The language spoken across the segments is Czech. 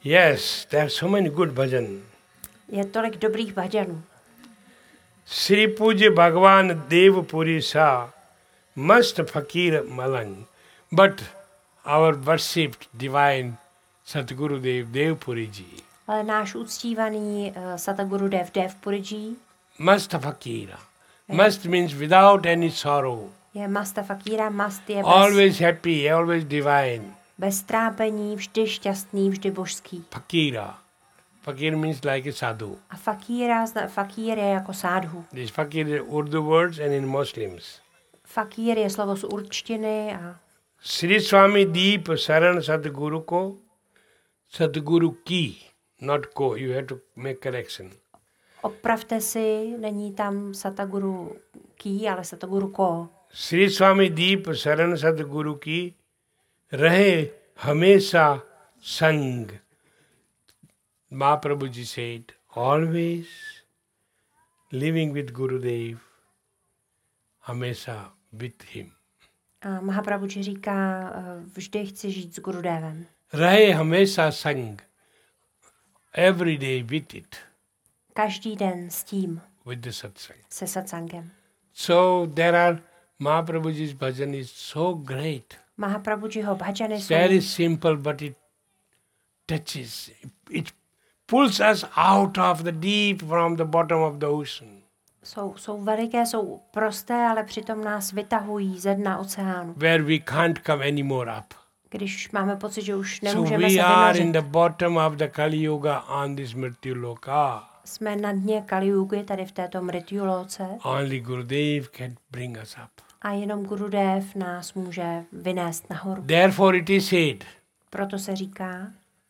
Yes, there are so many good bhajan. Je tolik dobrých bhajanů. Sri Puja Bhagavan Dev Puri Sa Mast Fakir Malang. But our worshipped divine Satguru Dev Puri Ji. Ale náš uctívaný Satguru Dev Puriji Mast Fakira. Mast means without any sorrow. je masta fakíra, mast je Always happy, always divine. bez trápení, vždy šťastný, vždy božský. Fakira. Fakir means like a sadhu. A fakír je jako sádhu. This fakir is Urdu words and in Muslims. Fakír je slovo z určtiny a Sri Swami Deep Saran Sadguru ko, Sadguru ki, not ko. You have to make correction. opravte si, není tam Satguru ki, ale Satguru ko. Sri Swami Deep Saran Sadguru ki, rahe hamesha sang. Mahaprabhuji said, always living with Gurudev, hamesha with him. A Mahaprabhuji říká, vždy chci žít s Gurudevem. Rahe hamesha sang. Every day with it, Každý den s tím, with the satsang. se satsangem. So there are Mahaprabhuji's bhajan is so great. Mahaprabhujiho bhajany Very simple, but it touches, it pulls us out of the deep from the bottom of the ocean. jsou veliké, jsou prosté, ale přitom nás vytahují ze dna oceánu. Where we can't come anymore up. Když už máme pocit, že už So nemůžeme we se are in vynořit. the bottom of the Kali Yuga on this Mrityu Loka. Jsme na dně Kaliugy, tady v této Mrityuloce, Only Gurudev can bring us up. a jenom Gurudev nás může vynést nahoru. Therefore it is said, Proto se říká,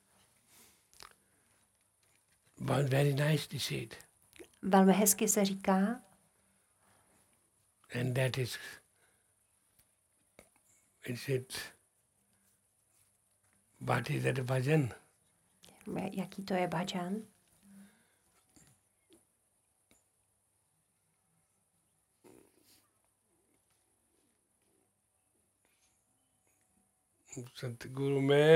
but very nicely said, velmi hezky se říká, and that is, it said, what is that bhajan? jaký to je bhajan. Satguru mein